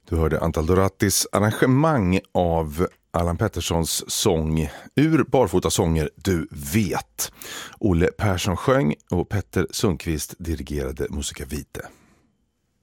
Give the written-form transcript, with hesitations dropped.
Du hörde Antal Dorattis arrangemang av Allan Petterssons sång ur Barfotasånger du vet. Olle Persson sjöng och Petter Sundqvist dirigerade Musica Vitae.